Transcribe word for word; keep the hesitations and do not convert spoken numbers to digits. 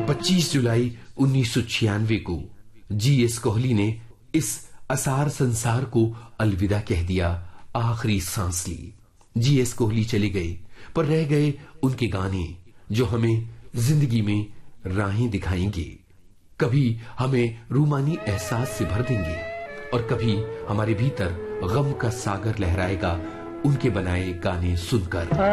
पच्चीस जुलाई उन्नीस सौ छियानवे को जी एस कोहली ने इस असार संसार को अलविदा कह दिया, आखिरी सांस ली। जी एस कोहली चले गए, पर रह गए उनके गाने जो हमें जिंदगी में राहें दिखाएंगे, कभी हमें रूमानी एहसास से भर देंगे और कभी हमारे भीतर गम का सागर लहराएगा उनके बनाए गाने सुनकर।